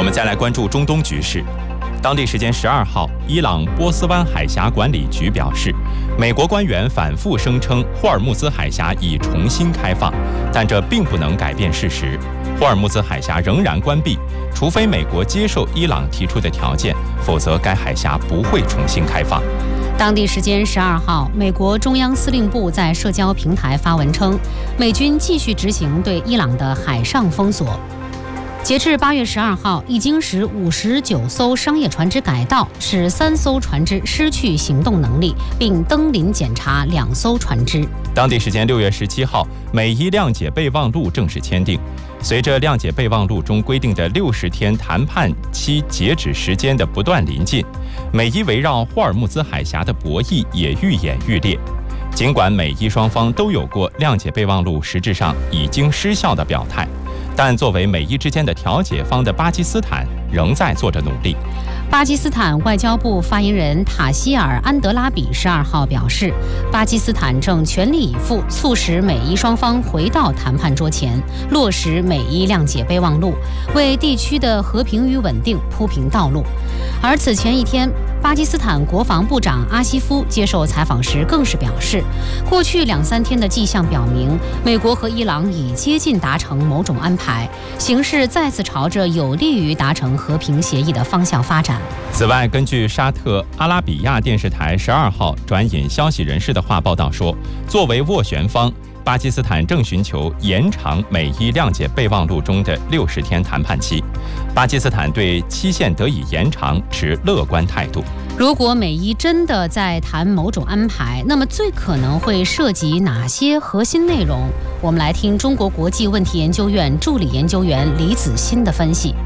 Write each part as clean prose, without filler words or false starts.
们再来关注中东局势。当地时间12号，伊朗波斯湾海峡管理局表示，美国官员反复声称霍尔木兹海峡已重新开放，但这并不能改变事实，霍尔木兹海峡仍然关闭，除非美国接受伊朗提出的条件，否则该海峡不会重新开放。 当地时间12号，美国中央司令部在社交平台发文称，美军继续执行对伊朗的海上封锁。截至8月12号，已经使59艘商业船只改道，使3艘船只失去行动能力，并登临检查2艘船只。 当地时间6月17号，美伊谅解备忘录正式签订。随着谅解备忘录中规定的60天谈判期截止时间的不断临近，美伊围绕霍尔木兹海峡的博弈也愈演愈烈。尽管美伊双方都有过谅解备忘录实质上已经失效的表态，但作为美伊之间的调解方的巴基斯坦仍在做着努力。 巴基斯坦外交部发言人塔希尔·安德拉比12号表示，巴基斯坦正全力以赴促使美伊双方回到谈判桌前，落实美伊谅解备忘录，为地区的和平与稳定铺平道路。而此前一天，巴基斯坦国防部长阿西夫接受采访时更是表示，过去2-3天的迹象表明，美国和伊朗已接近达成某种安排，形势再次朝着有利于达成和平协议的方向发展。 此外，根据沙特阿拉比亚电视台12号转引消息人士的话报道说，作为斡旋方，巴基斯坦正寻求延长美伊谅解备忘录中的60天谈判期。巴基斯坦对期限得以延长持乐观态度。 如果美伊真的在谈某种安排，那么最可能会涉及哪些核心内容？我们来听中国国际问题研究院助理研究员李子欣的分析。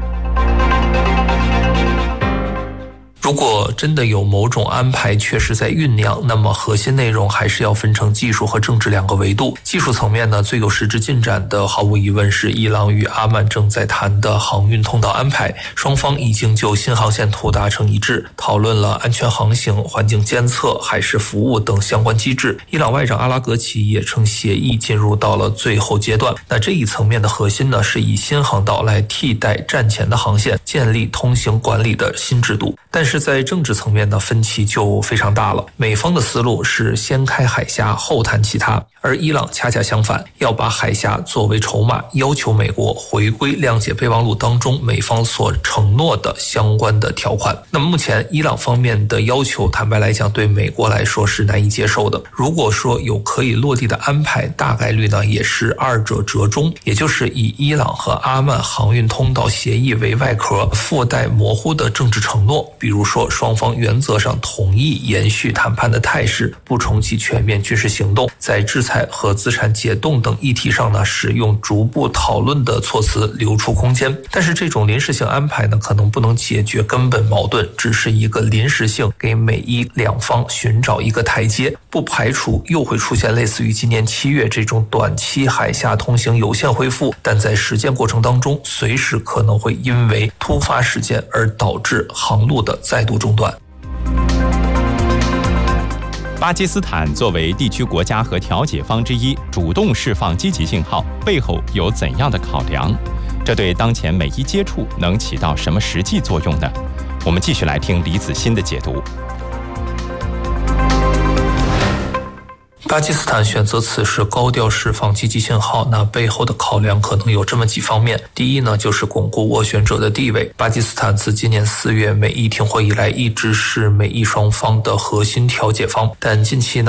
如果真的有某种安排确实在酝酿，那么核心内容还是要分成技术和政治2个维度。技术层面呢，最有实质进展的毫无疑问是伊朗与阿曼正在谈的航运通道安排，双方已经就新航线图达成一致，讨论了安全航行、环境监测、海事服务等相关机制。伊朗外长阿拉格齐也称协议进入到了最后阶段。那这一层面的核心呢，是以新航道来替代战前的航线，建立通行管理的新制度。但是在政治层面的分歧就非常大了。美方的思路是先开海峡后谈其他，而伊朗恰恰相反，要把海峡作为筹码，要求美国回归谅解备忘录当中美方所承诺的相关的条款。那么目前伊朗方面的要求，坦白来讲对美国来说是难以接受的。如果说有可以落地的安排，大概率呢也是二者折中，也就是以伊朗和阿曼航运通道协议为外壳，附带模糊的政治承诺，比如说双方原则上同意延续谈判的态势，不重启全面军事行动，在制裁和资产解冻等议题上呢，使用逐步讨论的措辞留出空间。但是这种临时性安排呢，可能不能解决根本矛盾，只是一个临时性，给美伊两方寻找一个台阶，不排除又会出现类似于今年7月这种短期海峡通行有限恢复，但在实践过程当中，随时可能会因为突发事件而导致航路的再度中断。 巴基斯坦作为地区国家和调解方之一，主动释放积极信号，背后有怎样的考量？这对当前美伊接触能起到什么实际作用呢？我们继续来听李子欣的解读。 巴基斯坦选择此时高调释放积极信号，那背后的考量可能有这么几方面。第一呢，就是巩固斡旋者的地位。巴基斯坦自今年4月美伊停火以来，一直是美伊双方的核心调解方，但近期呢，